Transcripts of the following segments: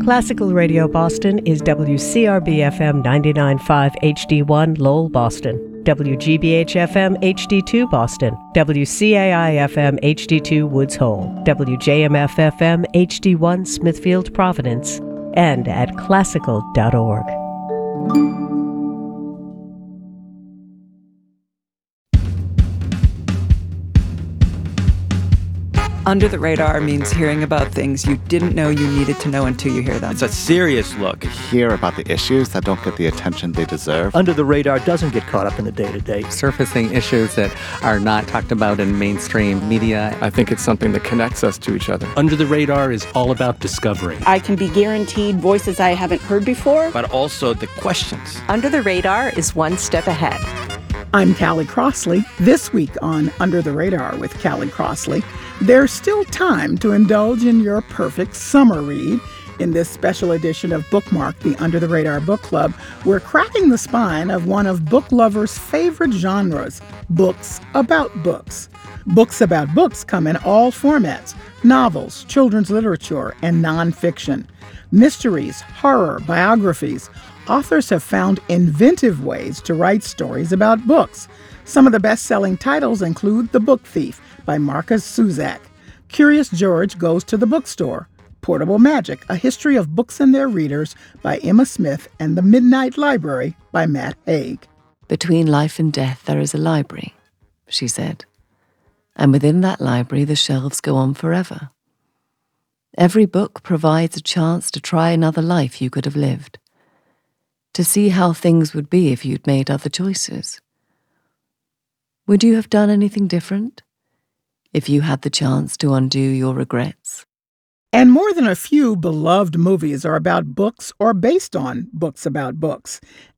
Classical Radio Boston is WCRB-FM 99.5 HD1 Lowell, Boston, WGBH-FM HD2 Boston, WCAI-FM HD2 Woods Hole, WJMF-FM HD1 Smithfield, Providence, and at classical.org. Under the Radar means hearing about things you didn't know you needed to know until you hear them. It's a serious look. Hear about the issues that don't get the attention they deserve. Under the Radar doesn't get caught up in the day-to-day. Surfacing issues that are not talked about in mainstream media. I think it's something that connects us to each other. Under the Radar is all about discovery. I can be guaranteed voices I haven't heard before. But also the questions. Under the Radar is one step ahead. I'm Callie Crossley. This week on Under the Radar with Callie Crossley, there's still time to indulge in your perfect summer read. In this special edition of Bookmark, the Under the Radar Book Club, we're cracking the spine of one of book lovers' favorite genres, books about books. Books about books come in all formats: novels, children's literature, and nonfiction. Mysteries, horror, biographies. Authors have found inventive ways to write stories about books. Some of the best-selling titles include The Book Thief by Marcus Zusak, Curious George Goes to the Bookstore, Portable Magic, A History of Books and Their Readers by Emma Smith, and The Midnight Library by Matt Haig. Between life and death there is a library, she said. And within that library the shelves go on forever. Every book provides a chance to try another life you could have lived. To see how things would be if you'd made other choices. Would you have done anything different if you had the chance to undo your regrets? And more than a few beloved movies are about books or based on books about books.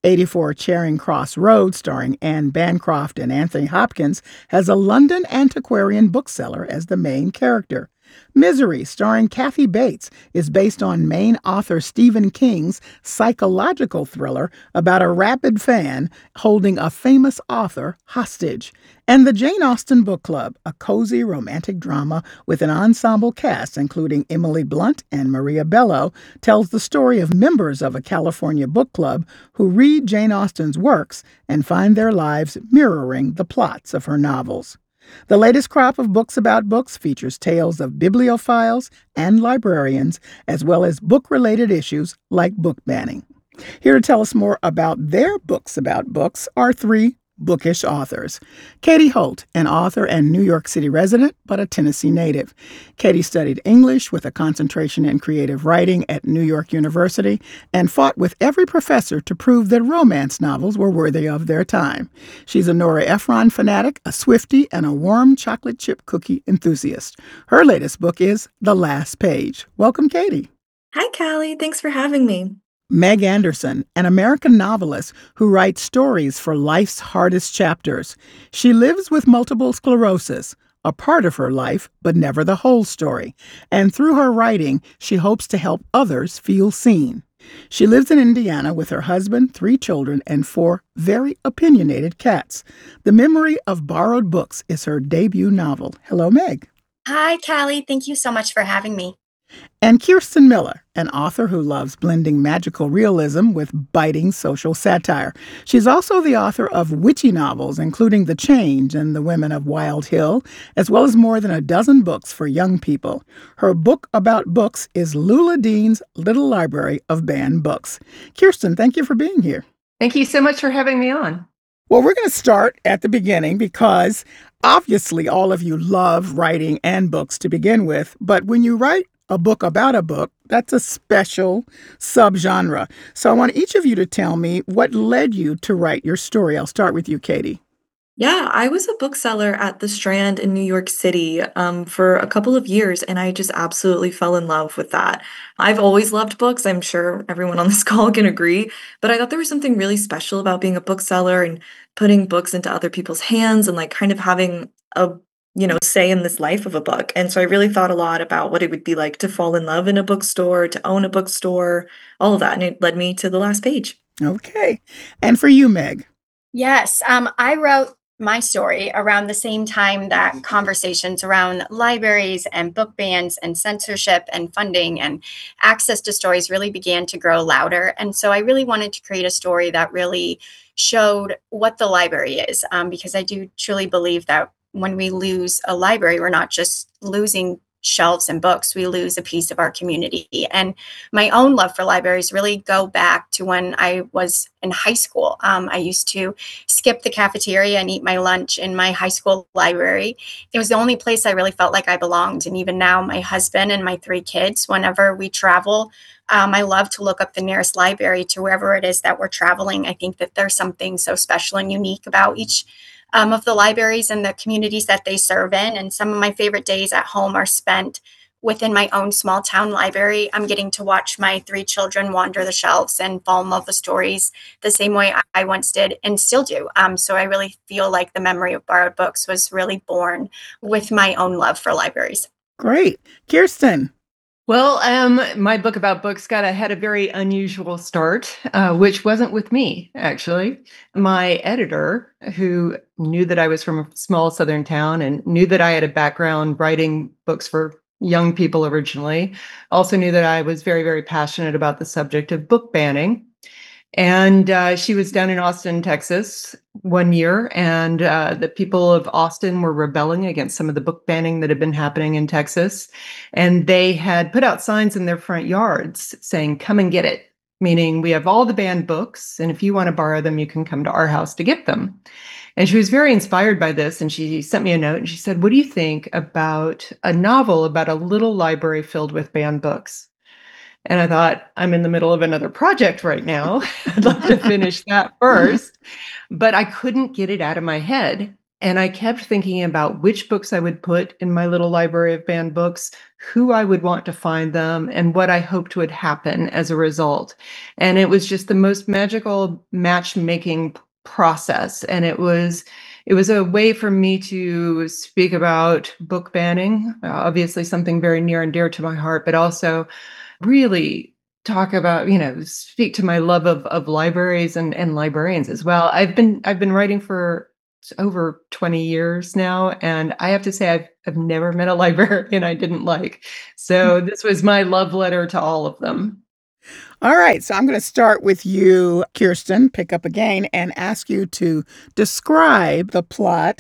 84 Charing Cross Road, starring Anne Bancroft and Anthony Hopkins, has a London antiquarian bookseller as the main character. Misery, starring Kathy Bates, is based on Maine author Stephen King's psychological thriller about a rabid fan holding a famous author hostage. And the Jane Austen Book Club, a cozy romantic drama with an ensemble cast including Emily Blunt and Maria Bello, tells the story of members of a California book club who read Jane Austen's works and find their lives mirroring the plots of her novels. The latest crop of books about books features tales of bibliophiles and librarians, as well as book-related issues like book banning. Here to tell us more about their books about books are three bookish authors. Katie Holt, an author and New York City resident, but a Tennessee native. Katie studied English with a concentration in creative writing at New York University and fought with every professor to prove that romance novels were worthy of their time. She's a Nora Ephron fanatic, a Swiftie, and a warm chocolate chip cookie enthusiast. Her latest book is The Last Page. Welcome, Katie. Hi, Callie. Thanks for having me. Meg Anderson, an American novelist who writes stories for life's hardest chapters. She lives with multiple sclerosis, a part of her life, but never the whole story. And through her writing, she hopes to help others feel seen. She lives in Indiana with her husband, 3 children, and 4 very opinionated cats. The Memory of Borrowed Books is her debut novel. Hello, Meg. Hi, Callie. Thank you so much for having me. And Kirsten Miller, an author who loves blending magical realism with biting social satire. She's also the author of witchy novels, including The Change and The Women of Wild Hill, as well as more than a dozen books for young people. Her book about books is Lula Dean's Little Library of Banned Books. Kirsten, thank you for being here. Thank you so much for having me on. Well, we're going to start at the beginning because obviously all of you love writing and books to begin with, but when you write a book about a book, that's a special subgenre. So I want each of you to tell me what led you to write your story. I'll start with you, Katie. Yeah, I was a bookseller at the Strand in New York City for a couple of years, and I just absolutely fell in love with that. I've always loved books. I'm sure everyone on this call can agree, but I thought there was something really special about being a bookseller and putting books into other people's hands and like kind of having a say in this life of a book. And so I really thought a lot about what it would be like to fall in love in a bookstore, to own a bookstore, all of that. And it led me to The Last Page. Okay. And for you, Meg? Yes, I wrote my story around the same time that conversations around libraries and book bans and censorship and funding and access to stories really began to grow louder. And so I really wanted to create a story that really showed what the library is, because I do truly believe that when we lose a library, we're not just losing shelves and books, we lose a piece of our community. And my own love for libraries really go back to when I was in high school. I used to skip the cafeteria and eat my lunch in my high school library. It was the only place I really felt like I belonged. And even now, my husband and my 3 kids, whenever we travel, I love to look up the nearest library to wherever it is that we're traveling. I think that there's something so special and unique about each of the libraries and the communities that they serve in. And some of my favorite days at home are spent within my own small town library. I'm getting to watch my 3 children wander the shelves and fall in love with stories the same way I once did and still do. So I really feel like the memory of borrowed books was really born with my own love for libraries. Great. Kirsten. Well, my book about books had a very unusual start, which wasn't with me, actually. My editor, who knew that I was from a small southern town and knew that I had a background writing books for young people originally, also knew that I was very, very passionate about the subject of book banning. And she was down in Austin, Texas one year, and the people of Austin were rebelling against some of the book banning that had been happening in Texas. And they had put out signs in their front yards saying, "Come and get it," meaning we have all the banned books, and if you want to borrow them, you can come to our house to get them. And she was very inspired by this, and she sent me a note, and she said, "What do you think about a novel about a little library filled with banned books?" And I thought, I'm in the middle of another project right now. I'd love to finish that first. But I couldn't get it out of my head. And I kept thinking about which books I would put in my little library of banned books, who I would want to find them, and what I hoped would happen as a result. And it was just the most magical matchmaking process. And it was a way for me to speak about book banning, obviously something very near and dear to my heart, but also really talk about, speak to my love of libraries and librarians as well. I've been writing for over 20 years now, and I have to say I've never met a librarian I didn't like. So this was my love letter to all of them. All right, so I'm going to start with you, Kirsten, pick up again, and ask you to describe the plot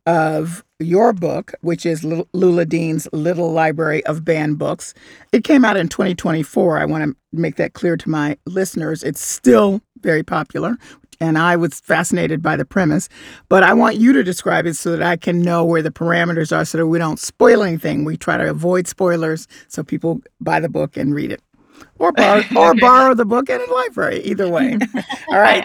of your book, which is Lula Dean's Little Library of Banned Books. It came out in 2024. I want to make that clear to my listeners. It's still very popular, and I was fascinated by the premise. But I want you to describe it so that I can know where the parameters are so that we don't spoil anything. We try to avoid spoilers so people buy the book and read it. Or borrow the book at a library. Either way. All right.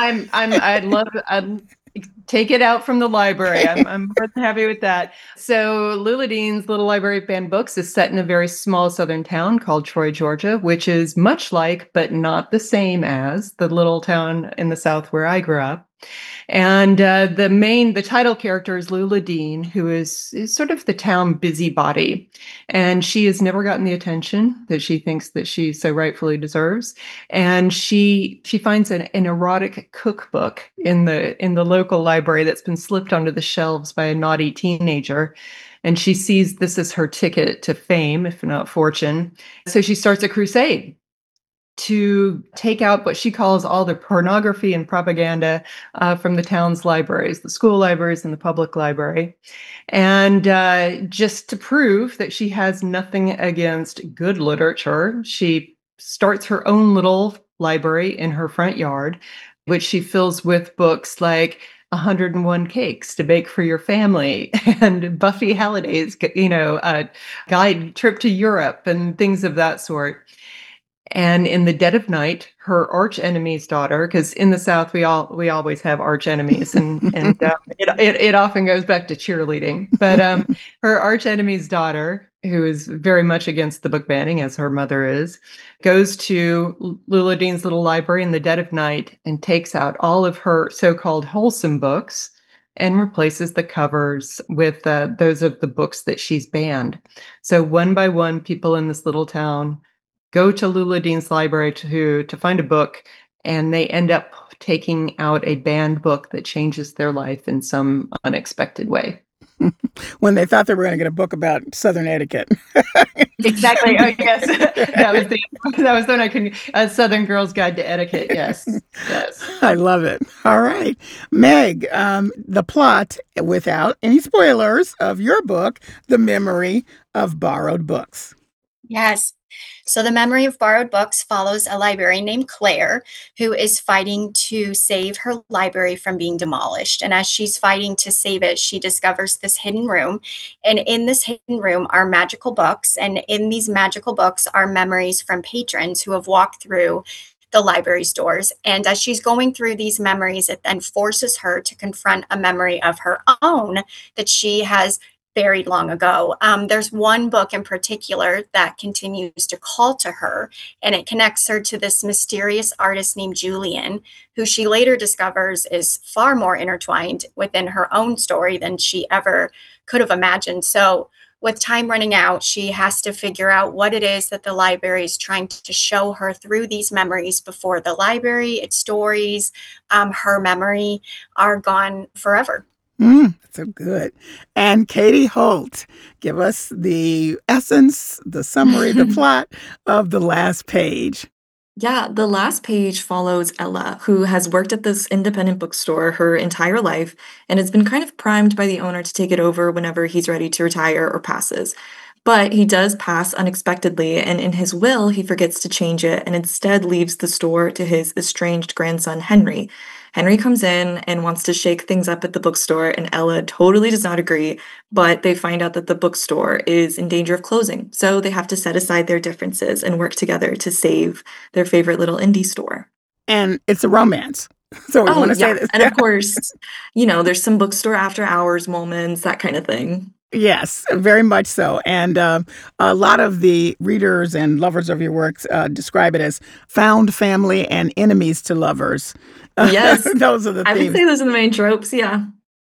I'd take it out from the library. I'm more than happy with that. So Lula Dean's Little Library of Banned Books is set in a very small southern town called Troy, Georgia, which is much like, but not the same as, the little town in the South where I grew up. And the title character is Lula Dean, who is sort of the town busybody. And she has never gotten the attention that she thinks that she so rightfully deserves. And she finds an erotic cookbook in the local library that's been slipped onto the shelves by a naughty teenager. And she sees this as her ticket to fame, if not fortune. So she starts a crusade to take out what she calls all the pornography and propaganda from the town's libraries, the school libraries and the public library. And just to prove that she has nothing against good literature, she starts her own little library in her front yard, which she fills with books like 101 Cakes to Bake for Your Family and Buffy Halliday's, guide trip to Europe and things of that sort. And in the dead of night, her arch enemy's daughter, because in the South we always have arch enemies, and it often goes back to cheerleading. But her arch enemy's daughter, who is very much against the book banning, as her mother is, goes to Lula Dean's little library in the dead of night and takes out all of her so-called wholesome books and replaces the covers with those of the books that she's banned. So one by one, people in this little town go to Lula Dean's library to find a book, and they end up taking out a banned book that changes their life in some unexpected way. When they thought they were going to get a book about Southern etiquette. Exactly. Oh, yes. that was the one I couldn't. Southern Girl's Guide to Etiquette. Yes. Yes. I love it. All right. Meg, the plot, without any spoilers, of your book, The Memory of Borrowed Books. Yes. So The Memory of Borrowed Books follows a librarian named Claire who is fighting to save her library from being demolished. And as she's fighting to save it, she discovers this hidden room. And in this hidden room are magical books. And in these magical books are memories from patrons who have walked through the library's doors. And as she's going through these memories, it then forces her to confront a memory of her own that she has buried long ago. There's one book in particular that continues to call to her, and it connects her to this mysterious artist named Julian, who she later discovers is far more intertwined within her own story than she ever could have imagined. So with time running out, she has to figure out what it is that the library is trying to show her through these memories before the library, its stories, her memory are gone forever. So good. And Katie Holt, give us the essence, the summary, the plot of The Last Page. Yeah, The Last Page follows Ella, who has worked at this independent bookstore her entire life and has been kind of primed by the owner to take it over whenever he's ready to retire or passes. But he does pass unexpectedly, and in his will, he forgets to change it and instead leaves the store to his estranged grandson, Henry. Henry comes in and wants to shake things up at the bookstore, and Ella totally does not agree, but they find out that the bookstore is in danger of closing, so they have to set aside their differences and work together to save their favorite little indie store. And it's a romance. So we want to say this. And of course, there's some bookstore after hours moments, that kind of thing. Yes, very much so. And a lot of the readers and lovers of your works describe it as found family and enemies to lovers. Yes. Those are the themes. I would say those are the main tropes, yeah.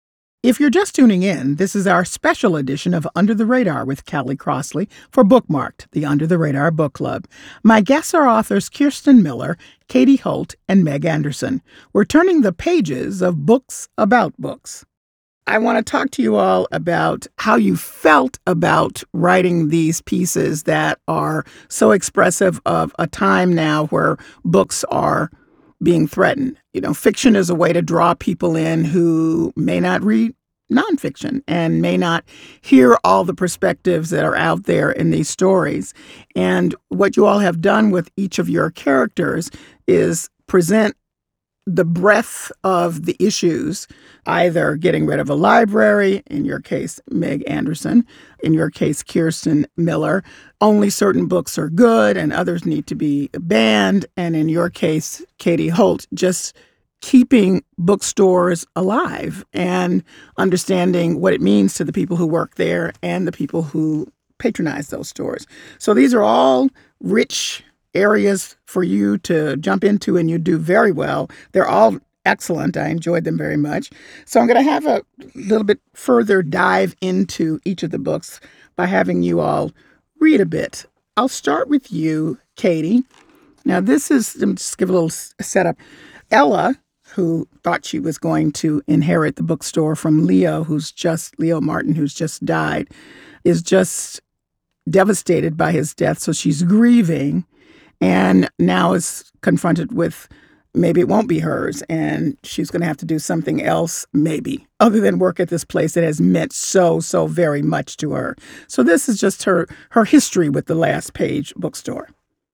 If you're just tuning in, this is our special edition of Under the Radar with Callie Crossley for Bookmarked, the Under the Radar Book Club. My guests are authors Kirsten Miller, Katie Holt, and Meg Anderson. We're turning the pages of books about books. I want to talk to you all about how you felt about writing these pieces that are so expressive of a time now where books are being threatened. Fiction is a way to draw people in who may not read nonfiction and may not hear all the perspectives that are out there in these stories. And what you all have done with each of your characters is present the breadth of the issues, either getting rid of a library, in your case, Meg Anderson, in your case, Kirsten Miller, only certain books are good and others need to be banned, and in your case, Katie Holt, just keeping bookstores alive and understanding what it means to the people who work there and the people who patronize those stores. So these are all rich areas for you to jump into, and you do very well. They're all excellent. I enjoyed them very much. So I'm going to have a little bit further dive into each of the books by having you all read a bit. I'll start with you, Katie. Now, let me just give a little setup. Ella, who thought she was going to inherit the bookstore from Leo Martin, who's just died, is just devastated by his death. So she's grieving, and now is confronted with maybe it won't be hers, and she's going to have to do something else, maybe, other than work at this place that has meant so very much to her. So this is just her history with The Last Page bookstore.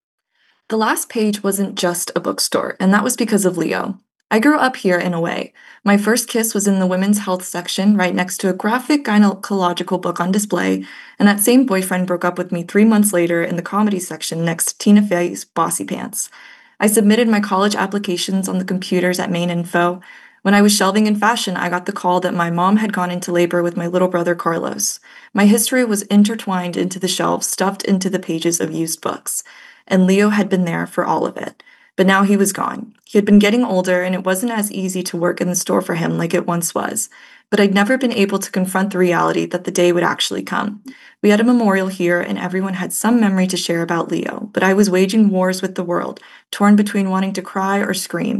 The Last Page wasn't just a bookstore, and that was because of Leo. I grew up here in a way. My first kiss was in the women's health section right next to a graphic gynecological book on display, and that same boyfriend broke up with me 3 months later in the comedy section next to Tina Fey's Bossy Pants. I submitted my college applications on the computers at Main Info. When I was shelving in fashion, I got the call that my mom had gone into labor with my little brother Carlos. My history was intertwined into the shelves, stuffed into the pages of used books, and Leo had been there for all of it. But now he was gone. He had been getting older, and it wasn't as easy to work in the store for him like it once was. But I'd never been able to confront the reality that the day would actually come. We had a memorial here, and everyone had some memory to share about Leo, but I was waging wars with the world, torn between wanting to cry or scream.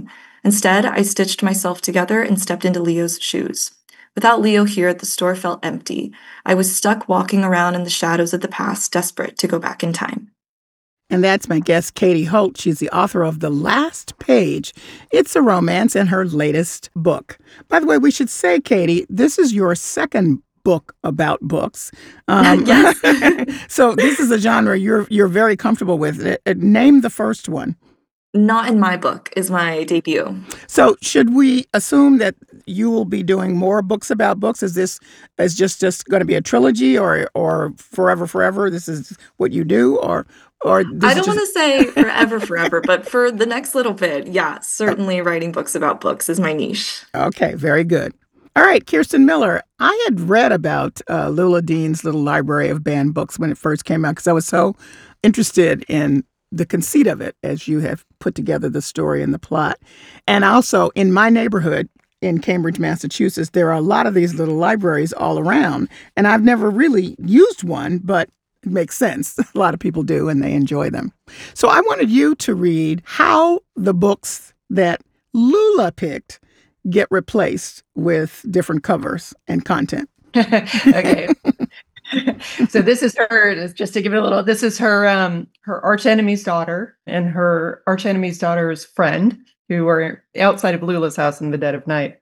Instead, I stitched myself together and stepped into Leo's shoes. Without Leo here, the store felt empty. I was stuck walking around in the shadows of the past, desperate to go back in time. And that's my guest, Katie Holt. She's the author of The Last Page. It's a romance in her latest book. By the way, we should say, Katie, this is your second book about books. Yes. So this is a genre you're very comfortable with. Name the first one. Not in My Book is my debut. So should we assume that you will be doing more books about books? Is this just going to be a trilogy or forever? This is what you do or I don't want to say forever, but for the next little bit, yeah, certainly writing books about books is my niche. Okay, very good. All right, Kirsten Miller, I had read about Lula Dean's Little Library of Banned Books when it first came out because I was so interested in the conceit of it as you have put together the story and the plot. And also in my neighborhood in Cambridge, Massachusetts, there are a lot of these little libraries all around. And I've never really used one, but it makes sense. A lot of people do and they enjoy them. So I wanted you to read how the books that Lula picked get replaced with different covers and content. Okay. So this is her, just to give it a little, this is her archenemy's daughter and her archenemy's daughter's friend who are outside of Lula's house in the dead of night.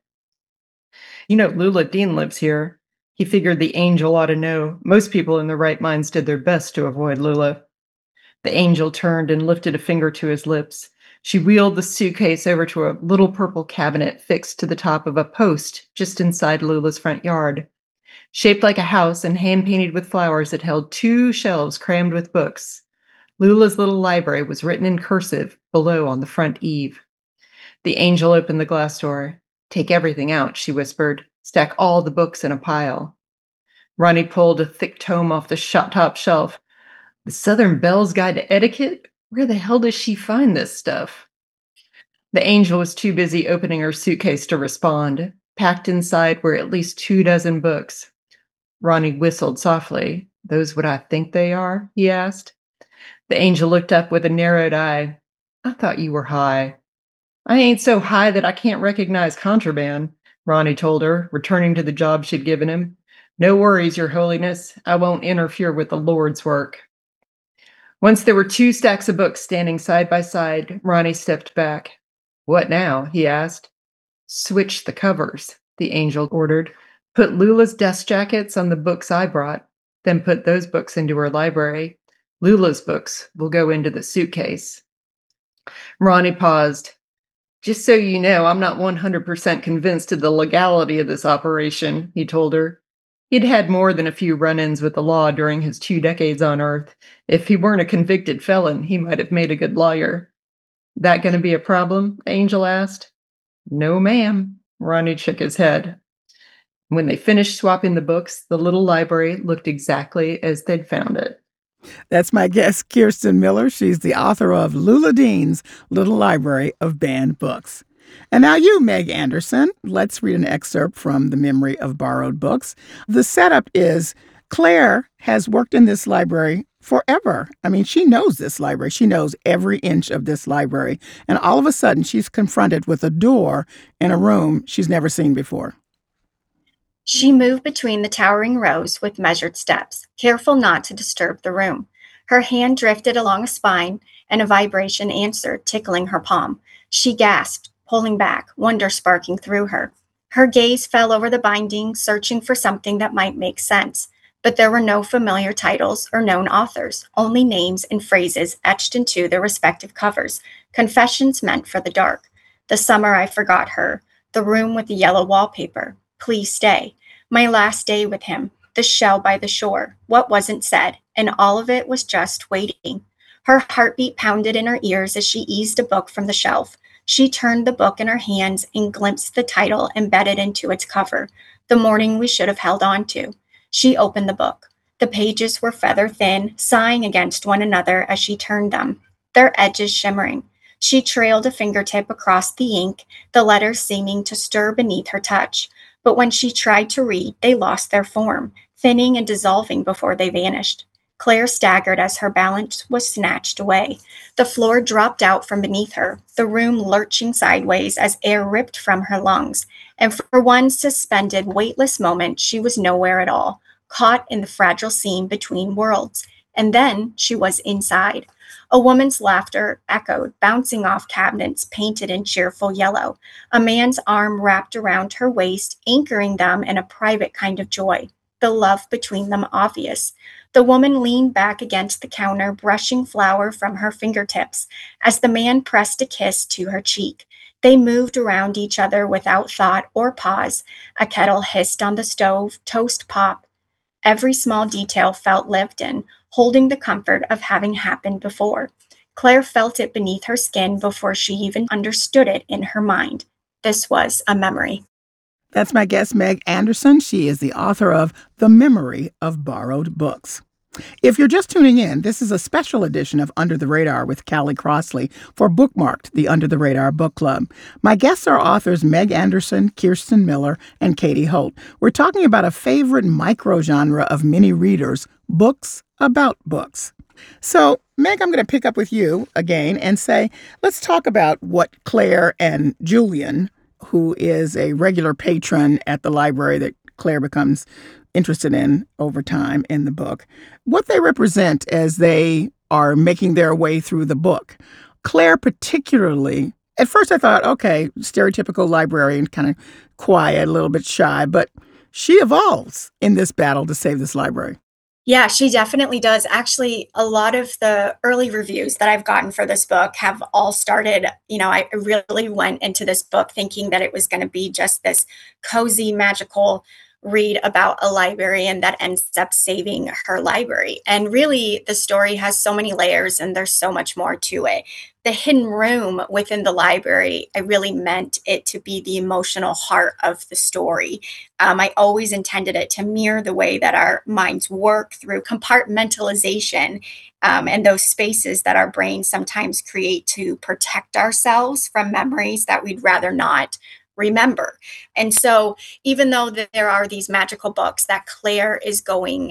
You know, Lula Dean lives here. He figured the angel ought to know. Most people in their right minds did their best to avoid Lula. The angel turned and lifted a finger to his lips. She wheeled the suitcase over to a little purple cabinet fixed to the top of a post just inside Lula's front yard. Shaped like a house and hand-painted with flowers, it held 2 shelves crammed with books. Lula's Little Library was written in cursive below on the front eave. The angel opened the glass door. "Take everything out," she whispered. "Stack all the books in a pile." Ronnie pulled a thick tome off the top shelf. "The Southern Belle's Guide to Etiquette? Where the hell does she find this stuff?" The angel was too busy opening her suitcase to respond. Packed inside were at least 24 books. Ronnie whistled softly. "Those what I think they are?" he asked. The angel looked up with a narrowed eye. "I thought you were high." "I ain't so high that I can't recognize contraband," Ronnie told her, returning to the job she'd given him. "No worries, Your Holiness. I won't interfere with the Lord's work." Once there were 2 stacks of books standing side by side, Ronnie stepped back. "What now?" he asked. "Switch the covers," the angel ordered. "Put Lula's desk jackets on the books I brought, then put those books into her library. Lula's books will go into the suitcase." Ronnie paused. "Just so you know, I'm not 100% convinced of the legality of this operation," he told her. He'd had more than a few run-ins with the law during his 2 decades on Earth. If he weren't a convicted felon, he might have made a good lawyer. "That going to be a problem?" Angel asked. "No, ma'am." Ronnie shook his head. When they finished swapping the books, the little library looked exactly as they'd found it. That's my guest, Kirsten Miller. She's the author of Lula Dean's Little Library of Banned Books. And now you, Meg Anderson. Let's read an excerpt from The Memory of Borrowed Books. The setup is Claire has worked in this library forever. I mean, she knows this library. She knows every inch of this library. And all of a sudden, she's confronted with a door in a room she's never seen before. She moved between the towering rows with measured steps, careful not to disturb the room. Her hand drifted along a spine, and a vibration answered, tickling her palm. She gasped, pulling back, wonder sparking through her. Her gaze fell over the binding, searching for something that might make sense. But there were no familiar titles or known authors, only names and phrases etched into their respective covers, confessions meant for the dark. The summer I forgot her, the room with the yellow wallpaper. Please stay. My last day with him, the shell by the shore, what wasn't said, and all of it was just waiting. Her heartbeat pounded in her ears as she eased a book from the shelf. She turned the book in her hands and glimpsed the title embedded into its cover, The Morning We Should Have Held On To. She opened the book. The pages were feather thin, sighing against one another as she turned them, their edges shimmering. She trailed a fingertip across the ink, the letters seeming to stir beneath her touch. But when she tried to read, they lost their form, thinning and dissolving before they vanished. Claire staggered as her balance was snatched away. The floor dropped out from beneath her, the room lurching sideways as air ripped from her lungs. And for one suspended, weightless moment, she was nowhere at all, caught in the fragile seam between worlds. And then she was inside. A woman's laughter echoed, bouncing off cabinets painted in cheerful yellow. A man's arm wrapped around her waist, anchoring them in a private kind of joy, the love between them obvious. The woman leaned back against the counter, brushing flour from her fingertips, as the man pressed a kiss to her cheek. They moved around each other without thought or pause. A kettle hissed on the stove, toast popped. Every small detail felt lived in, holding the comfort of having happened before. Claire felt it beneath her skin before she even understood it in her mind. This was a memory. That's my guest, Meg Anderson. She is the author of The Memory of Borrowed Books. If you're just tuning in, this is a special edition of Under the Radar with Callie Crossley for Bookmarked, the Under the Radar Book Club. My guests are authors Meg Anderson, Kirsten Miller, and Katie Holt. We're talking about a favorite microgenre of many readers, books about books. So, Meg, I'm going to pick up with you again and say, let's talk about what Claire and Julian, who is a regular patron at the library that Claire becomes interested in over time in the book, what they represent as they are making their way through the book. Claire particularly, at first I thought, okay, stereotypical librarian, kind of quiet, a little bit shy, but she evolves in this battle to save this library. Yeah, she definitely does. Actually, a lot of the early reviews that I've gotten for this book have all started, I really went into this book thinking that it was going to be just this cozy, magical read about a librarian that ends up saving her library. And really, the story has so many layers and there's so much more to it. The hidden room within the library, I really meant it to be the emotional heart of the story. I always intended it to mirror the way that our minds work through compartmentalization and those spaces that our brains sometimes create to protect ourselves from memories that we'd rather not remember. And so even though there are these magical books that Claire is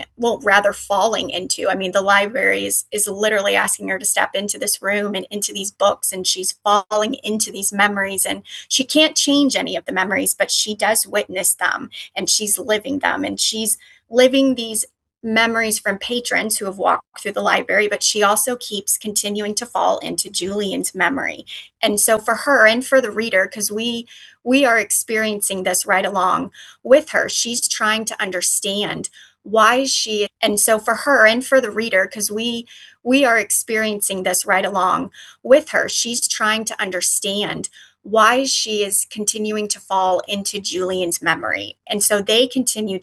falling into, the library is literally asking her to step into this room and into these books, and she's falling into these memories, and she can't change any of the memories, but she does witness them, and she's living them, and she's living these memories from patrons who have walked through the library, but she also keeps continuing to fall into Julian's memory. And so for her and for the reader, because we are experiencing this right along with her, she's trying to understand why she, and so for her and for the reader, because we are experiencing this right along with her, she's trying to understand why she is continuing to fall into Julian's memory. And so they continue